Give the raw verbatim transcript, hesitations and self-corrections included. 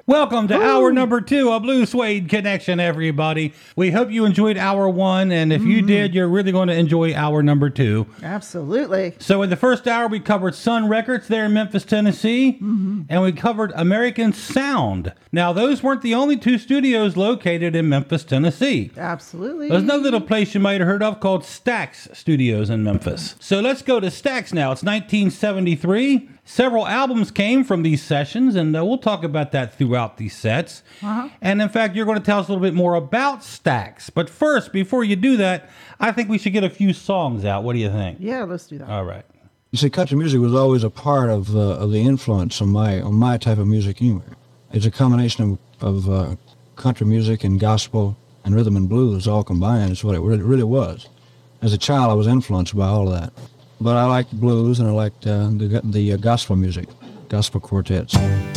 Welcome to Ooh. hour number two of Blue Suede Connection, everybody. We hope you enjoyed hour one, and if mm-hmm. you did, you're really going to enjoy hour number two. Absolutely. So in the first hour, we covered Sun Records there in Memphis, Tennessee, mm-hmm. and we covered American Sound. Now, those weren't the only two studios located in Memphis, Tennessee. Absolutely. There's another little place you might have heard of called Stax Studios in Memphis. So let's go to Stax now. It's nineteen seventy-three. Several albums came from these sessions, and uh, we'll talk about that throughout these sets. Uh-huh. And in fact, you're going to tell us a little bit more about Stax. But first, before you do that, I think we should get a few songs out. What do you think? Yeah, let's do that. All right. You see, country music was always a part of uh, of the influence on my on my type of music anyway. It's a combination of, of uh, country music and gospel and rhythm and blues all combined. It's what it really, really was. As a child, I was influenced by all of that. But I liked blues and I liked uh, the, the uh, gospel music, gospel quartets.